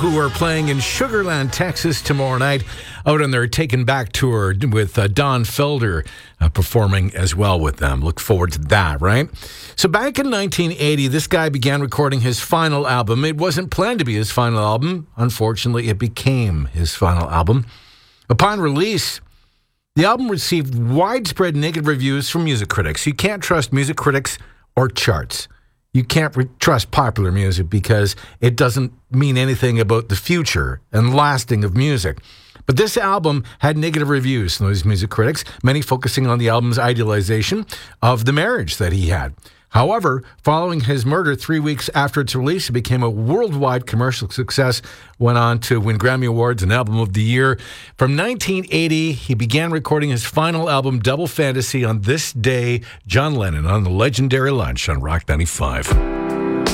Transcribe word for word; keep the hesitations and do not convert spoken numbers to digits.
who are playing in Sugar Land, Texas tomorrow night out on their Taken Back tour with uh, Don Felder uh, performing as well with them. Look forward to that, right? So back in nineteen eighty, this guy began recording his final album. It wasn't planned to be his final album. Unfortunately, it became his final album. Upon release, the album received widespread negative reviews from music critics. You can't trust music critics or charts. You can't re- trust popular music because it doesn't mean anything about the future and lasting of music. But this album had negative reviews from those music critics, many focusing on the album's idealization of the marriage that he had. However, following his murder three weeks after its release, it became a worldwide commercial success, went on to win Grammy Awards and Album of the Year. From nineteen eighty, he began recording his final album, Double Fantasy, on this day, John Lennon on the legendary Lunch on Rock ninety-five.